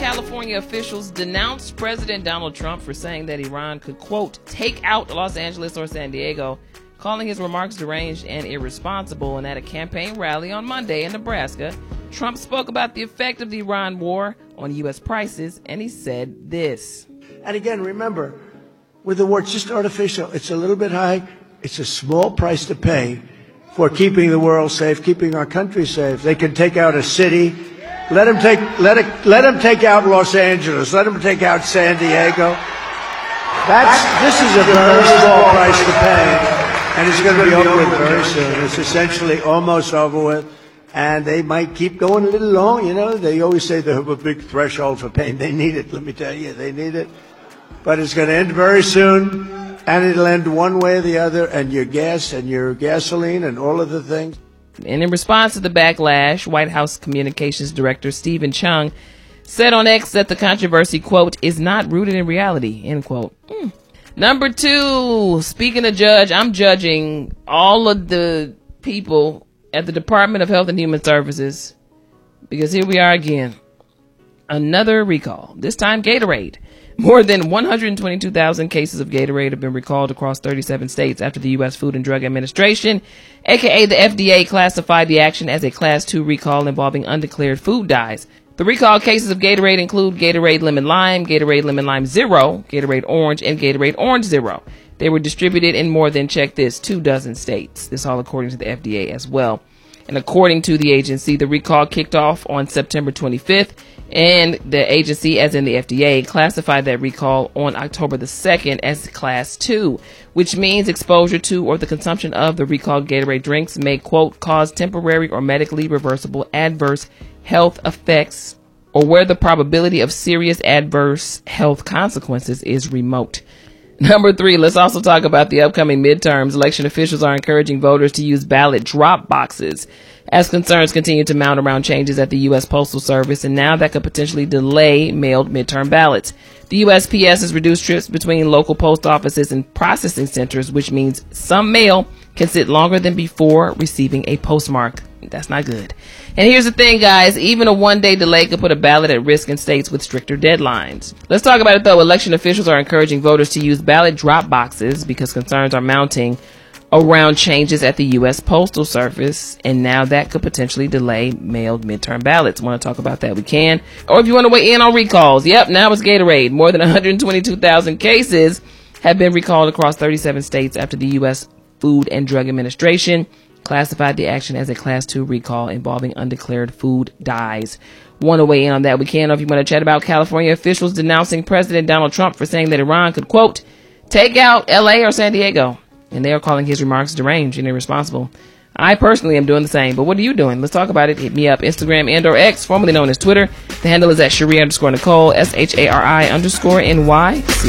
California officials denounced President Donald Trump for saying that Iran could, quote, take out Los Angeles or San Diego, calling his remarks deranged and irresponsible. And at a campaign rally on Monday in Nebraska, Trump spoke about the effect of the Iran war on U.S. prices, and he said this. And again, remember, with the war, it's just artificial. It's a little bit high. It's a small price to pay for keeping the world safe, keeping our country safe. They can take out a city. Let them take out Los Angeles. Let them take out San Diego. This is a very small price to pay, and it's going to be over with very soon. It's essentially almost over with, and they might keep going a little long. You know, they always say they have a big threshold for pain. They need it. Let me tell you, they need it. But it's going to end very soon, and it'll end one way or the other, and your gas and your gasoline and all of the things. And in response to the backlash, White House Communications Director Stephen Chung said on X that the controversy, quote, is not rooted in reality, end quote. Number 2, speaking of judge, I'm judging all of the people at the Department of Health and Human Services, because here we are again. Another recall, this time Gatorade. More than 122,000 cases of Gatorade have been recalled across 37 states after the U.S. Food and Drug Administration, aka the FDA, classified the action as a Class 2 recall involving undeclared food dyes. The recall cases of Gatorade include Gatorade Lemon Lime, Gatorade Lemon Lime Zero, Gatorade Orange, and Gatorade Orange Zero. They were distributed in more than, check this, 24 states. This all according to the FDA as well. And according to the agency, the recall kicked off on September 25th, and the agency, as in the FDA, classified that recall on October the 2nd as Class 2, which means exposure to or the consumption of the recalled Gatorade drinks may, quote, cause temporary or medically reversible adverse health effects, or where the probability of serious adverse health consequences is remote. Number 3, let's also talk about the upcoming midterms. Election officials are encouraging voters to use ballot drop boxes as concerns continue to mount around changes at the U.S. Postal Service, and now that could potentially delay mailed midterm ballots. The USPS has reduced trips between local post offices and processing centers, which means some mail can sit longer than before receiving a postmark. That's not good. And here's the thing, guys. Even a one-day delay could put a ballot at risk in states with stricter deadlines. Let's talk about it, though. Election officials are encouraging voters to use ballot drop boxes because concerns are mounting around changes at the U.S. Postal Service, and now that could potentially delay mailed midterm ballots. Want to talk about that? We can. Or if you want to weigh in on recalls, yep, now it's Gatorade. More than 122,000 cases have been recalled across 37 states after the U.S. Food and Drug Administration classified the action as a Class 2 recall involving undeclared food dyes. Want to weigh in on that? We can. Or if you want to chat about California officials denouncing President Donald Trump for saying that Iran could, quote, take out L.A. or San Diego, and they are calling his remarks deranged and irresponsible. I personally am doing the same, but what are you doing? Let's talk about it. Hit me up, Instagram and or X, formerly known as Twitter. The handle is at Shari_Nicole, SHARI_NY.